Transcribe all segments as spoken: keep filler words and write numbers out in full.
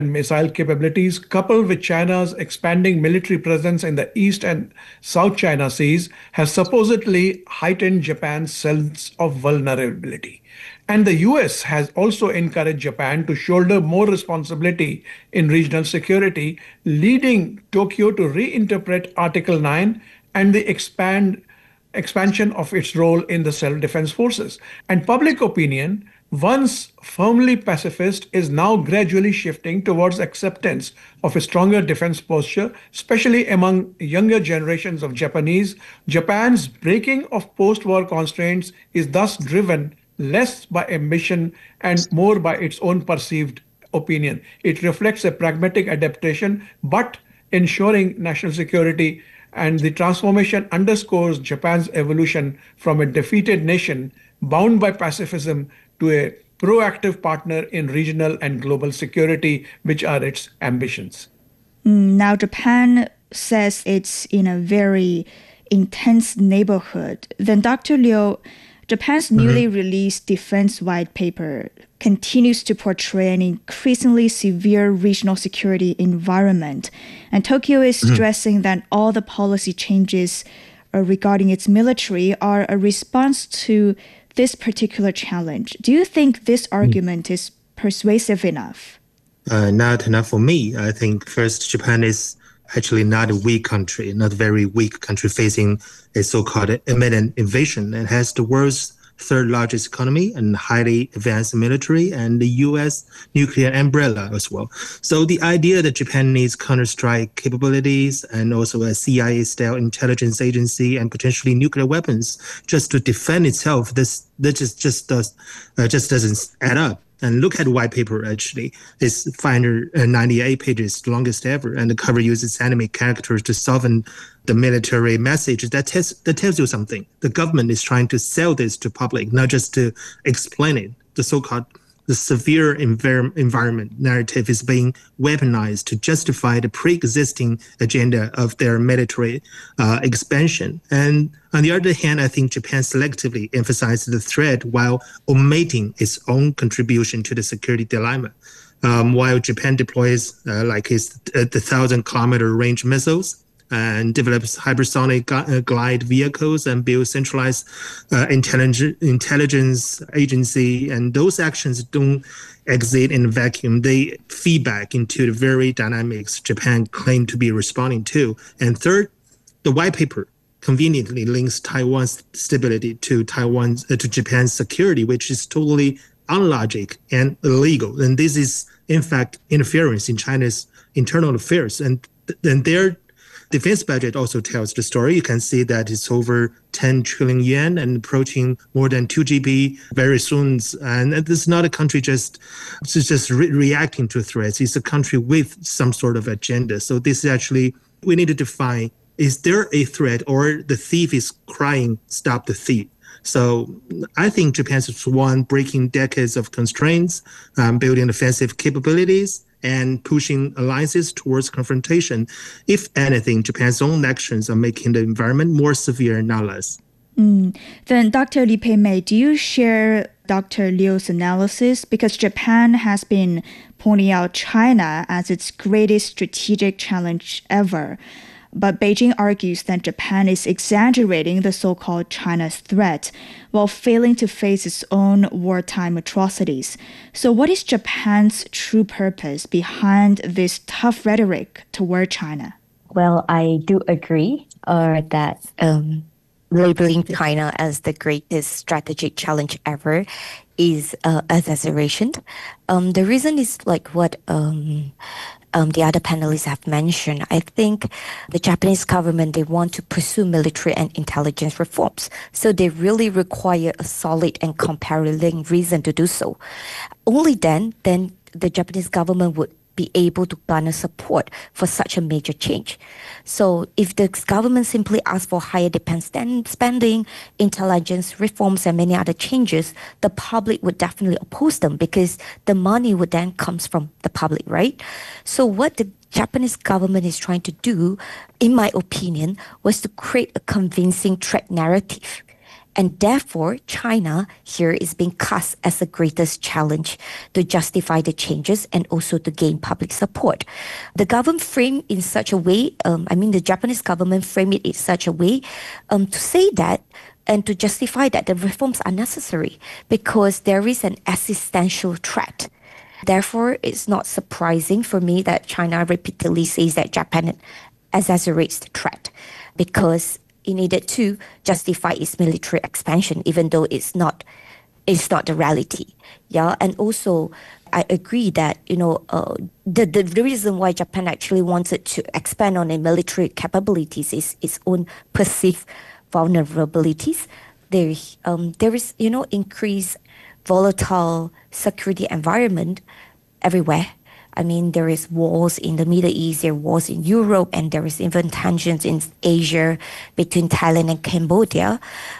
missile capabilities, coupled with China's expanding military presence in the East and South China Seas, has supposedly heightened Japan's sense of vulnerability. And the U S has also encouraged Japan to shoulder more responsibility in regional security, leading Tokyo to reinterpret Article nine and the expand expansion of its role in the self-defense forces. And public opinion, once firmly pacifist, is now gradually shifting towards acceptance of a stronger defense posture, especially among younger generations of Japanese. Japan's breaking of post-war constraints is thus driven less by ambition and more by its own perceived opinion. It reflects a pragmatic adaptation, but ensuring national security, and the transformation underscores Japan's evolution from a defeated nation bound by pacifism to a proactive partner in regional and global security, which are its ambitions. Now, Japan says it's in a very intense neighborhood. Then, Doctor Liu, Japan's mm-hmm. newly released defense white paper continues to portray an increasingly severe regional security environment. And Tokyo is mm-hmm. stressing that all the policy changes uh, regarding its military are a response to this particular challenge. Do you think this argument mm-hmm. is persuasive enough? Uh, not enough for me. I think first, Japan is actually not a weak country, not a very weak country facing a so-called imminent invasion. It has the world's third largest economy and highly advanced military, and the U S nuclear umbrella as well. So the idea that Japan needs counter-strike capabilities and also a C I A-style intelligence agency and potentially nuclear weapons just to defend itself, this, this just, just, does, uh, just doesn't add up. And look at the white paper, actually. It's five hundred ninety-eight pages, longest ever, and the cover uses anime characters to soften the military message. That, tells, that tells you something. The government is trying to sell this to public, not just to explain it. The so-called the severe envir- environment narrative is being weaponized to justify the pre-existing agenda of their military uh, expansion. And on the other hand, I think Japan selectively emphasizes the threat while omitting its own contribution to the security dilemma. Um, while Japan deploys uh, like its, uh, the thousand kilometer range missiles, and develops hypersonic uh, glide vehicles and builds centralized uh, intelligence, intelligence agency. And those actions don't exist in a vacuum. They feed back into the very dynamics Japan claimed to be responding to. And third, the white paper conveniently links Taiwan's stability to Taiwan's uh, to Japan's security, which is totally unlogic and illegal. And this is, in fact, interference in China's internal affairs. And then there defense budget also tells the story. You can see that it's over ten trillion yen and approaching more than two G B very soon. And this is not a country just, just re- reacting to threats. It's a country with some sort of agenda. So this is actually, we need to define, is there a threat or the thief is crying, stop the thief? So I think Japan's one breaking decades of constraints, um, building offensive capabilities, and pushing alliances towards confrontation. If anything, Japan's own actions are making the environment more severe, not less. Mm. Then, Doctor Li Pei-mei, do you share Doctor Liu's analysis? Because Japan has been pointing out China as its greatest strategic challenge ever. But Beijing argues that Japan is exaggerating the so-called China's threat while failing to face its own wartime atrocities. So what is Japan's true purpose behind this tough rhetoric toward China? Well, I do agree uh, that um, labeling China as the greatest strategic challenge ever is uh, exaggeration. Um, the reason is like what Um, Um, the other panelists have mentioned. I think the Japanese government, they want to pursue military and intelligence reforms. So they really require a solid and compelling reason to do so. Only then, then the Japanese government would be able to garner support for such a major change. So if the government simply asks for higher defense spending, intelligence reforms, and many other changes, the public would definitely oppose them because the money would then comes from the public, right? So what the Japanese government is trying to do, in my opinion, was to create a convincing threat narrative And therefore, China here is being cast as the greatest challenge to justify the changes and also to gain public support. The government framed in such a way, um, I mean, the Japanese government framed it in such a way um, to say that and to justify that the reforms are necessary because there is an existential threat. Therefore, it's not surprising for me that China repeatedly says that Japan exaggerates the threat because it needed to justify its military expansion, even though it's not, it's not the reality. Yeah, and also I agree that you know uh, the the reason why Japan actually wanted to expand on its military capabilities is its own perceived vulnerabilities. There, um, there is you know increased volatile security environment everywhere. I mean, there is wars in the Middle East, there are wars in Europe, and there is even tensions in Asia between Thailand and Cambodia.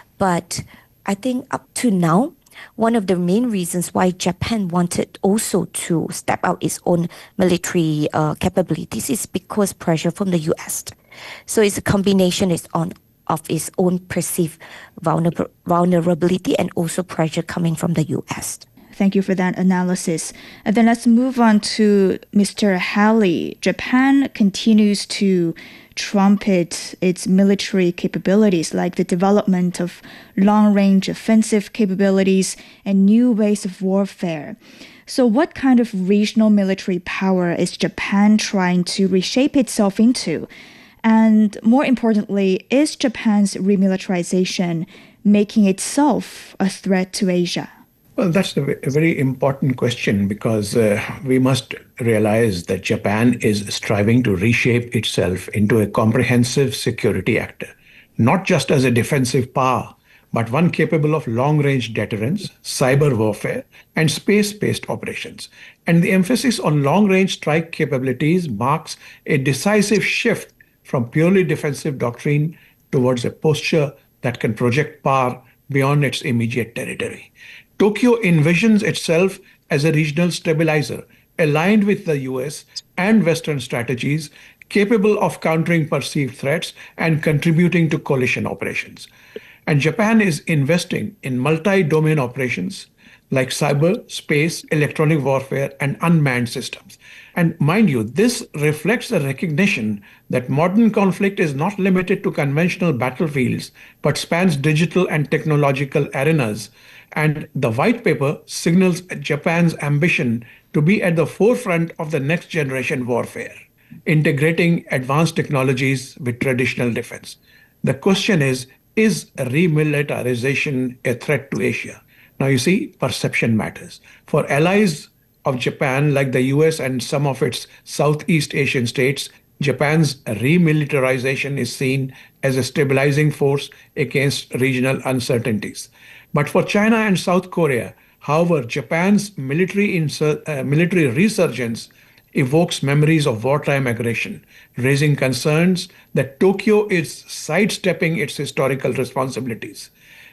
But I think up to now, one of the main reasons why Japan wanted also to step out its own military uh, capabilities is because pressure from the U S. So it's a combination is on of its own perceived vulner- vulnerability and also pressure coming from the U S. Thank you for that analysis. And then let's move on to Mister Halley. Japan continues to trumpet its military capabilities, like the development of long-range offensive capabilities and new ways of warfare. So what kind of regional military power is Japan trying to reshape itself into? And more importantly, is Japan's remilitarization making itself a threat to Asia? Well, that's a very important question because uh, we must realize that Japan is striving to reshape itself into a comprehensive security actor, not just as a defensive power, but one capable of long-range deterrence, cyber warfare, and space-based operations. And the emphasis on long-range strike capabilities marks a decisive shift from purely defensive doctrine towards a posture that can project power beyond its immediate territory. Tokyo envisions itself as a regional stabilizer, aligned with the U S and Western strategies, capable of countering perceived threats and contributing to coalition operations. And Japan is investing in multi-domain operations like cyber, space, electronic warfare, and unmanned systems. And mind you, this reflects the recognition that modern conflict is not limited to conventional battlefields, but spans digital and technological arenas. And the white paper signals Japan's ambition to be at the forefront of the next generation warfare, integrating advanced technologies with traditional defense. The question is, is remilitarization a threat to Asia? Now, you see, perception matters. For allies of Japan, like the U S and some of its Southeast Asian states, Japan's remilitarization is seen as a stabilizing force against regional uncertainties. But for China and South Korea, however, Japan's military, insur- uh, military resurgence evokes memories of wartime aggression, raising concerns that Tokyo is sidestepping its historical responsibilities.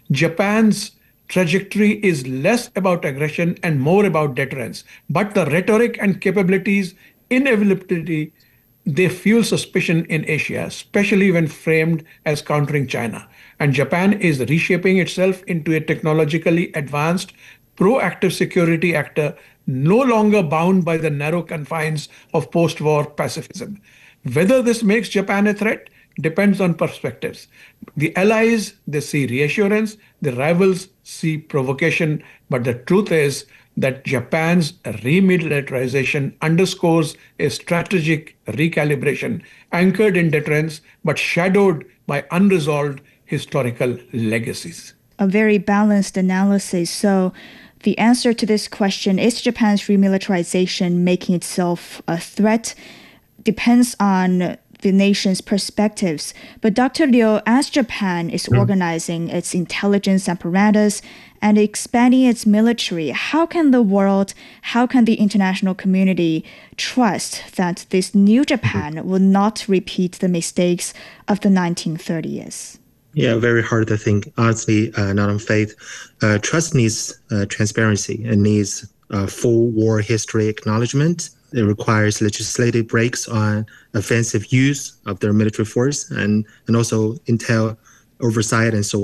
Japan's trajectory is less about aggression and more about deterrence, but the rhetoric and capabilities inevitably they fuel suspicion in Asia, especially when framed as countering China. And Japan is reshaping itself into a technologically advanced, proactive security actor, no longer bound by the narrow confines of post-war pacifism. Whether this makes Japan a threat depends on perspectives. The allies, they see reassurance, the rivals see provocation, but the truth is that Japan's remilitarization underscores a strategic recalibration anchored in deterrence, but shadowed by unresolved historical legacies. A very balanced analysis. So the answer to this question, is Japan's remilitarization making itself a threat, depends on the nation's perspectives. But Doctor Liu, as Japan is organizing its intelligence apparatus and expanding its military, how can the world, how can the international community trust that this new Japan will not repeat the mistakes of the nineteen thirties? Yeah, very hard to think. Honestly, uh, not on faith. Uh, trust needs uh, transparency and needs uh, full war history acknowledgement. It requires legislative breaks on offensive use of their military force and, and also intel oversight and so on.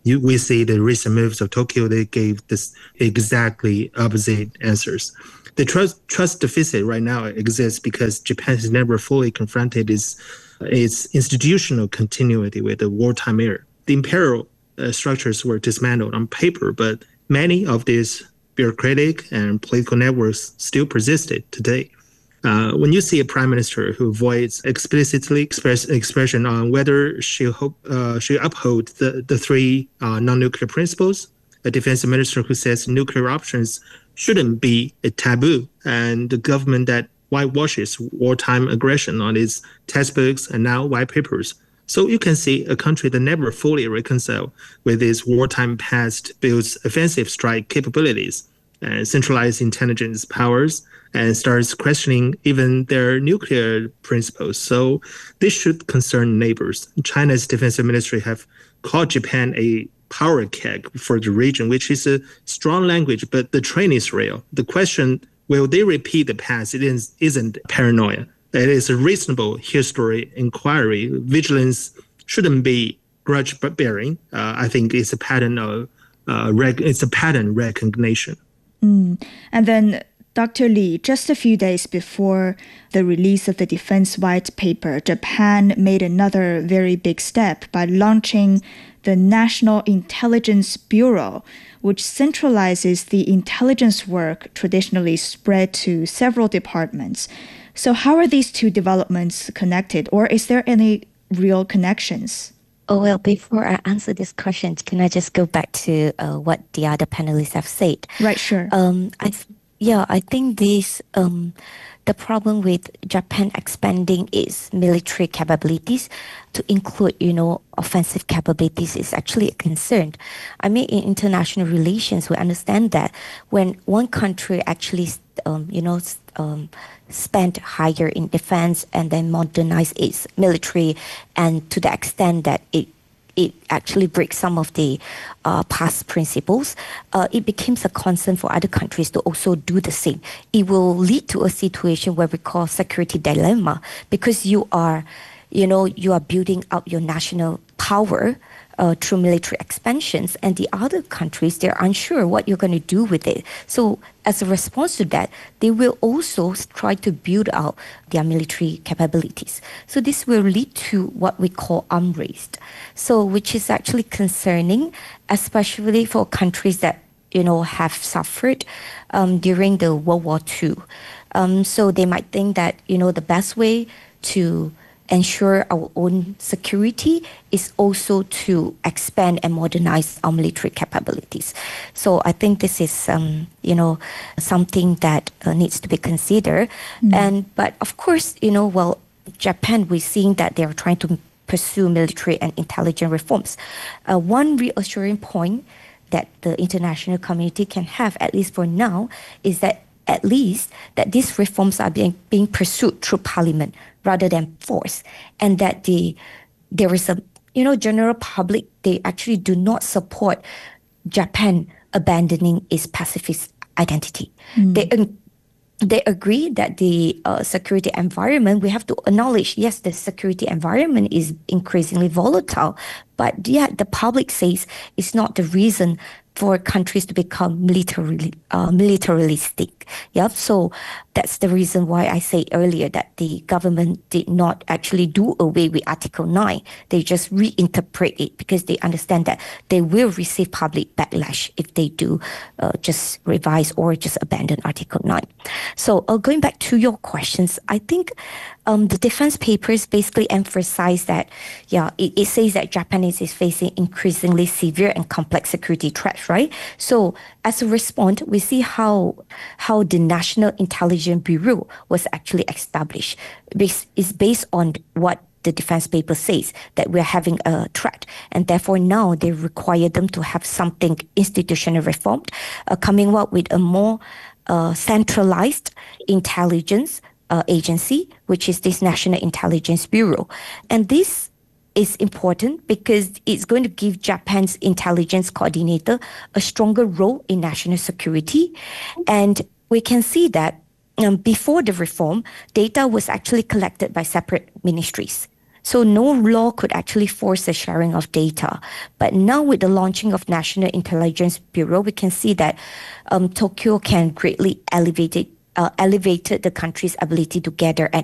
you, we see the recent moves of Tokyo, they gave this exactly opposite answers. The trust trust deficit right now exists because Japan has never fully confronted its, its institutional continuity with the wartime era. The imperial uh, structures were dismantled on paper, but many of these bureaucratic and political networks still persisted today. Uh, when you see a prime minister who avoids explicitly express expression on whether she hope, uh, she uphold the, the three uh, non-nuclear principles, a defense minister who says nuclear options shouldn't be a taboo, and the government that whitewashes wartime aggression on its textbooks and now white papers. So you can see a country that never fully reconciled with its wartime past builds offensive strike capabilities and centralized intelligence powers and starts questioning even their nuclear principles. So this should concern neighbors. China's defense ministry have called Japan a power keg for the region, which is a strong language, but the train is real. The question, will they repeat the past? It is, isn't paranoia. It is a reasonable history inquiry. Vigilance shouldn't be grudge bearing. Uh, I think it's a pattern of uh, rec- it's a pattern recognition. Mm. And then, Doctor Lee, just a few days before the release of the Defense White Paper, Japan made another very big step by launching the National Intelligence Bureau, which centralizes the intelligence work traditionally spread to several departments. So how are these two developments connected, or is there any real connections? Oh, well, before I answer this question, can I just go back to uh, what the other panelists have said? Right, sure. Um, I th- yeah, I think this um, the problem with Japan expanding its military capabilities to include, you know, offensive capabilities is actually a concern. I mean, in international relations, we understand that when one country actually, um, you know, um, spend higher in defense and then modernize its military, and to the extent that it it actually breaks some of the uh, past principles, uh, it becomes a concern for other countries to also do the same. It will lead to a situation where we call security dilemma, because you are, you know, you are building up your national power uh, through military expansions, and the other countries, they're unsure what you're going to do with it. So as a response to that, they will also try to build out their military capabilities. So this will lead to what we call arms race. So which is actually concerning, especially for countries that, you know, have suffered um, during the World War Two. Um, so they might think that, you know, the best way to ensure our own security is also to expand and modernize our military capabilities. So I think this is, um, you know, something that uh, needs to be considered. Mm. And but of course, you know, well, Japan, we're seeing that they are trying to pursue military and intelligence reforms. Uh, one reassuring point that the international community can have, at least for now, is that at least that these reforms are being, being pursued through parliament rather than force, and that the there is a, you know, general public, they actually do not support Japan abandoning its pacifist identity. Mm. They They agree that the uh, security environment, we have to acknowledge, yes, the security environment is increasingly volatile, but yet the public says it's not the reason for countries to become militarily, uh, militaristic. Yeah, so that's the reason why I say earlier that the government did not actually do away with Article nine. They just reinterpret it because they understand that they will receive public backlash if they do uh, just revise or just abandon Article nine. So uh, going back to your questions, I think um, the defense papers basically emphasize that, yeah, it, it says that Japan is facing increasingly severe and complex security threats, right? So as a response, we see how how the National Intelligence Bureau was actually established. It's based on what the defense paper says, that we're having a threat, and therefore now they require them to have something institutional reformed, uh, coming up with a more uh, centralized intelligence uh, agency, which is this National Intelligence Bureau. And this is important because it's going to give Japan's intelligence coordinator a stronger role in national security. And we can see that um, before the reform, data was actually collected by separate ministries. So no law could actually force the sharing of data. But now with the launching of National Intelligence Bureau, we can see that um, Tokyo can greatly elevate it, uh, elevated the country's ability to gather and